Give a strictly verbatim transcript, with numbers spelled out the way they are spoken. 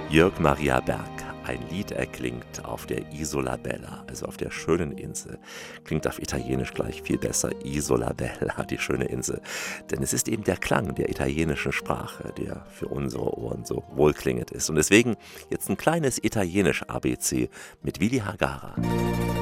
Jörg Maria Berg. Ein Lied erklingt auf der Isola Bella, also auf der schönen Insel. Klingt auf Italienisch gleich viel besser. Isola Bella, die schöne Insel. Denn es ist eben der Klang der italienischen Sprache, der für unsere Ohren so wohlklingend ist. Und deswegen jetzt ein kleines italienisch A B C mit Willi Hagara.